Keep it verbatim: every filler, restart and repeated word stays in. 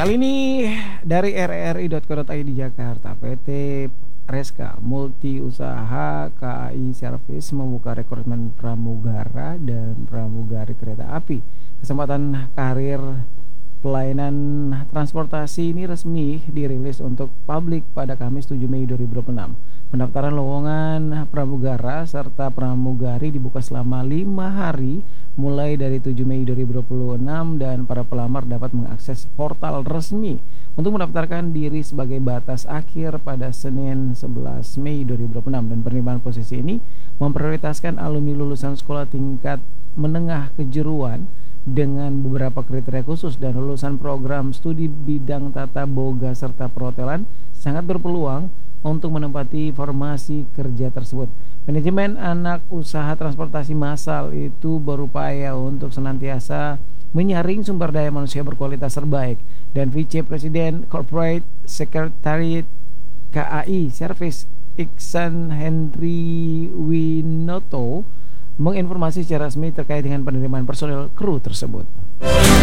Kali ini dari r r i dot co dot i d Jakarta, P T Reska Multi Usaha K A I Service membuka rekrutmen pramugara dan pramugari kereta api. Kesempatan karir pelayanan transportasi ini resmi dirilis untuk publik pada Kamis tujuh Mei dua ribu dua puluh enam. Pendaftaran lowongan pramugara serta pramugari dibuka selama lima hari mulai dari tujuh Mei dua ribu dua puluh enam dan para pelamar dapat mengakses portal resmi untuk mendaftarkan diri sebagai batas akhir pada Senin sebelas Mei dua ribu dua puluh enam, dan penerimaan posisi ini memprioritaskan alumni lulusan sekolah tingkat menengah kejuruan dengan beberapa kriteria khusus, dan lulusan program studi bidang tata boga serta perhotelan sangat berpeluang untuk menempati formasi kerja tersebut. Manajemen anak usaha transportasi massal itu berupaya untuk senantiasa menyaring sumber daya manusia berkualitas terbaik, dan Vice Presiden Corporate Secretariat K A I Service Iksan Henry Winoto menginformasi secara resmi terkait dengan penerimaan personel kru tersebut.